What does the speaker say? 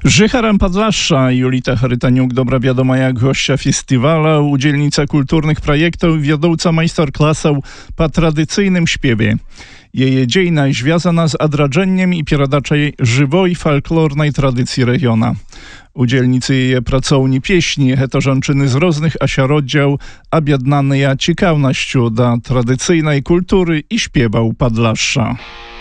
Życharem Podlasza Julita Charytaniuk, dobra wiadoma jak gościa festiwala, udzielnica kulturnych projektów, wiodąca majster-klasów po tradycyjnym śpiewie. Jej dziejność związana z odrodzeniem i pieradaczej żywej folklornej tradycji regiona. Udzielnicy jej pracowni pieśni, to żonczyny z różnych asiaroddział, objednane ciekawnością do tradycyjnej kultury i śpiewał Podlasza.